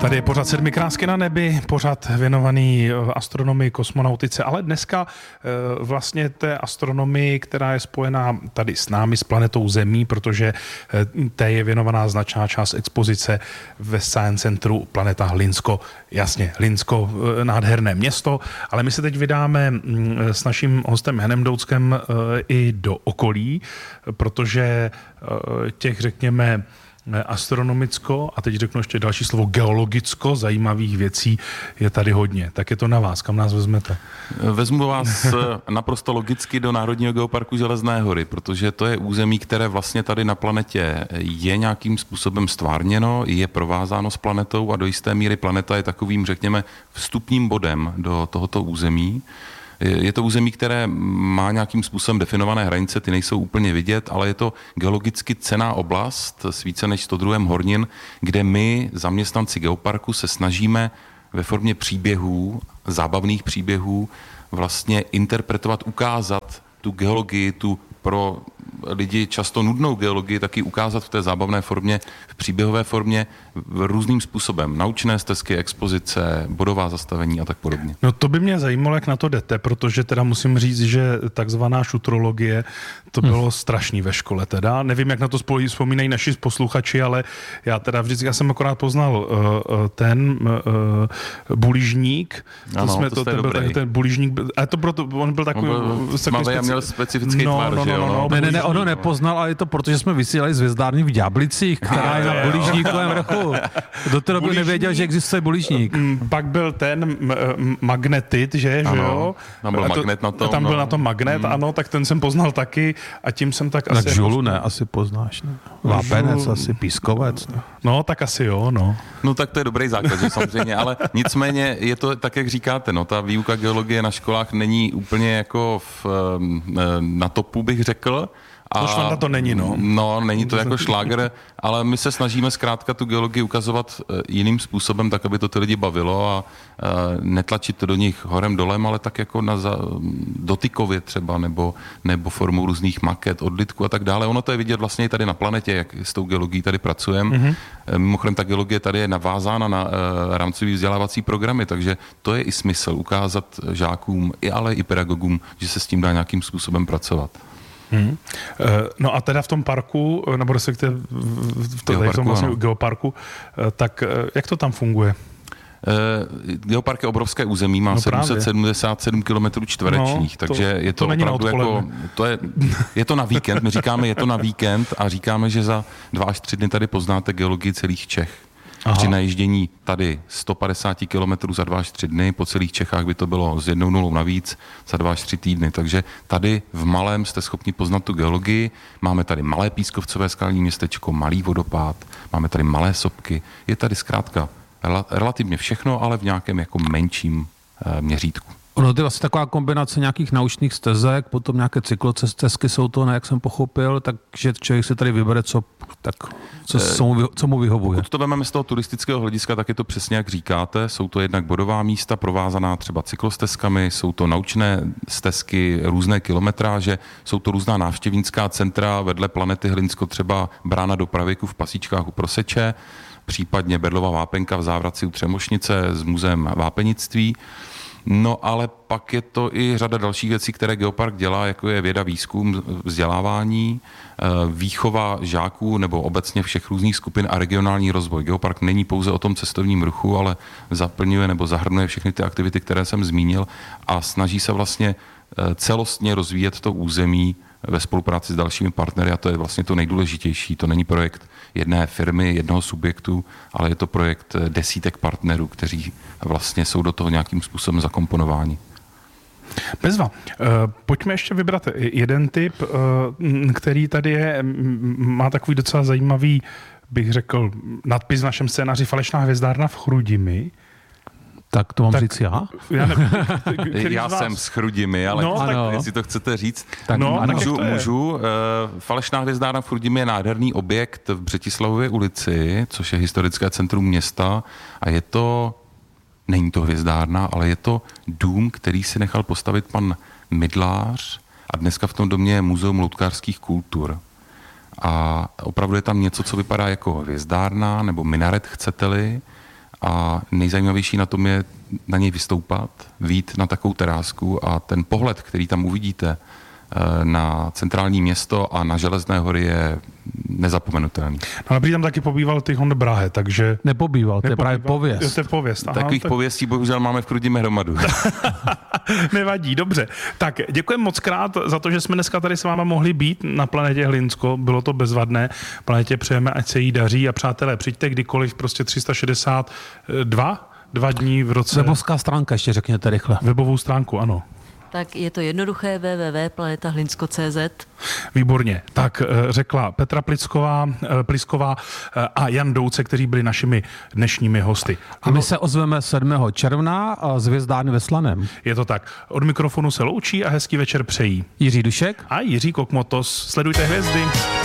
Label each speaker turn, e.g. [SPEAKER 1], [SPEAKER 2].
[SPEAKER 1] Tady je pořad Sedmi krásky na nebi, pořad věnovaný astronomii, kosmonautice, ale dneska vlastně té astronomii, která je spojená tady s námi, s planetou Zemí, protože té je věnovaná značná část expozice ve Science Centru Planeta Hlinsko. Jasně, Hlinsko, nádherné město, ale my se teď vydáme s naším hostem Janem Douckem i do okolí, protože těch, řekněme, astronomicko, a teď řeknu ještě další slovo, geologicko zajímavých věcí je tady hodně. Tak je to na vás, kam nás vezmete?
[SPEAKER 2] Vezmu vás naprosto logicky do Národního geoparku Železné hory, protože to je území, které vlastně tady na planetě je nějakým způsobem stvárněno, je provázáno s planetou a do jisté míry planeta je takovým, řekněme, vstupním bodem do tohoto území. Je to území, které má nějakým způsobem definované hranice, ty nejsou úplně vidět, ale je to geologicky cenná oblast s více než 102 hornin, kde my, zaměstnanci geoparku, se snažíme ve formě příběhů, zábavných příběhů, vlastně interpretovat, ukázat tu geologii, tu pro lidi často nudnou geologii, taky ukázat v té zábavné formě, v příběhové formě různým způsobem. Naučné stezky, expozice, bodová zastavení a tak podobně.
[SPEAKER 1] No to by mě zajímalo, jak na to jdete, protože teda musím říct, že takzvaná šutrologie, to bylo strašný ve škole teda. Nevím, jak na to vzpomínají naši posluchači, ale já teda vždycky, já jsem akorát poznal ten bulížník. Ten bulížník, a to proto, on byl takový...
[SPEAKER 2] On měl specifický tvar, že jo?
[SPEAKER 3] Ne, ono nepoznal, ale je to proto, že jsme vysílali z hvězdárny v Ďáblicích, která je na bulížníkovém vrchu. Do té doby nevěděl, že existuje bulížník.
[SPEAKER 1] Pak byl ten magnetit, že jo?
[SPEAKER 2] Tam byl magnet na tom.
[SPEAKER 1] Tam byl na tom magnet, ano, tak ten jsem poznal taky a tím jsem tak asi...
[SPEAKER 3] Tak žulu ne, asi poznáš, ne? Vápenec, asi pískovec. Ne?
[SPEAKER 1] No, tak asi jo, no.
[SPEAKER 2] No tak to je dobrý základ, že samozřejmě, ale nicméně je to tak, jak říkáte, no, ta výuka geologie na školách není úplně jako na topu, bych řekl.
[SPEAKER 1] To švanda to není, no.
[SPEAKER 2] No, není to jako šláger, ale my se snažíme zkrátka tu geologii ukazovat jiným způsobem, tak, aby to ty lidi bavilo a netlačit to do nich horem dolem, ale tak jako dotykově třeba, nebo formou různých maket, odlitků a tak dále. Ono to je vidět vlastně i tady na planetě, jak s tou geologií tady pracujeme. Mm-hmm. Mimochodem, ta geologie tady je navázána na rámcový vzdělávací programy, takže to je i smysl ukázat žákům, ale i pedagogům, že se s tím dá nějakým způsobem pracovat.
[SPEAKER 1] No a teda v tom parku, nebo respektive v tom vlastně geoparku, tak jak to tam funguje?
[SPEAKER 2] Geopark je obrovské území, má 777 km čtverečních, takže je to opravdu jako, je to na víkend, my říkáme, je to na víkend a říkáme, že za 2 až 3 dny tady poznáte geologii celých Čech. Aha. Při najíždění tady 150 km za 2 až 3 dny, po celých Čechách by to bylo s 1 nulou navíc za 2 až 3 týdny. Takže tady v malém jste schopni poznat tu geologii. Máme tady malé pískovcové skalní městečko, malý vodopád, máme tady malé sopky. Je tady zkrátka relativně všechno, ale v nějakém jako menším měřítku.
[SPEAKER 3] Ono to je vlastně taková kombinace nějakých naučných stezek, potom nějaké cyklostezky jsou to, ne, jak jsem pochopil, takže člověk si tady vybere, co mu vyhovuje.
[SPEAKER 2] Pokud to vezmeme z toho turistického hlediska, tak je to přesně jak říkáte. Jsou to jednak bodová místa provázaná třeba cyklostezkami, jsou to naučné stezky, různé kilometráže, jsou to různá návštěvnická centra vedle planety Hlinsko, třeba brána do Pravěku v Pasíčkách u Proseče, případně Berlova vápenka v Závratci u Třemošnice s muzeem vápenictví. No ale pak je to i řada dalších věcí, které geopark dělá, jako je věda, výzkum, vzdělávání, výchova žáků nebo obecně všech různých skupin a regionální rozvoj. Geopark není pouze o tom cestovním ruchu, ale zaplňuje nebo zahrnuje všechny ty aktivity, které jsem zmínil a snaží se vlastně celostně rozvíjet to území ve spolupráci s dalšími partnery a to je vlastně to nejdůležitější. To není projekt jedné firmy, jednoho subjektu, ale je to projekt desítek partnerů, kteří vlastně jsou do toho nějakým způsobem zakomponováni.
[SPEAKER 1] Bezva. Pojďme ještě vybrat jeden typ, který tady je, má takový docela zajímavý, bych řekl, nadpis v našem scénáři Falešná hvězdárna v Chrudimi.
[SPEAKER 3] Tak to mám říct já?
[SPEAKER 2] Já jsem s Chrudimi, ale jestli to chcete říct,
[SPEAKER 3] tak
[SPEAKER 2] můžu. Falešná hvězdárna v Chrudimi je nádherný objekt v Břetislavově ulici, což je historické centrum města a není to hvězdárna, ale je to dům, který si nechal postavit pan Mydlář a dneska v tom domě je Muzeum loutkářských kultur. A opravdu je tam něco, co vypadá jako hvězdárna nebo minaret, chcete-li, a nejzajímavější na tom je na něj vystoupat, vyjít na takovou terásku a ten pohled, který tam uvidíte na centrální město a na Železné hory je nezapomenutelný.
[SPEAKER 1] No, ale tam taky pobýval Tychon Brahe, takže...
[SPEAKER 3] Nepobýval, to je právě pověst.
[SPEAKER 1] To je pověst. Aha,
[SPEAKER 2] takových pověstí bohužel máme v Chrudimi hromadu.
[SPEAKER 1] Nevadí, dobře. Tak děkujeme moc krát za to, že jsme dneska tady s váma mohli být na planetě Hlinsko. Bylo to bezvadné. Planetě přejeme, ať se jí daří a přátelé, přijďte kdykoliv, prostě 362 dní v roce.
[SPEAKER 3] Webovská stránka, ještě řekněte rychle.
[SPEAKER 1] Webovou stránku, ano.
[SPEAKER 4] Tak je to jednoduché www.planetahlinsko.cz.
[SPEAKER 1] Výborně. Tak řekla Petra Plisková a Jan Douce, kteří byli našimi dnešními hosty.
[SPEAKER 3] A my se ozveme 7. června z Hvězdárny ve Slaném.
[SPEAKER 1] Je to tak. Od mikrofonu se loučí a hezký večer přejí
[SPEAKER 3] Jiří Dušek
[SPEAKER 1] a Jiří Kokmotos. Sledujte hvězdy.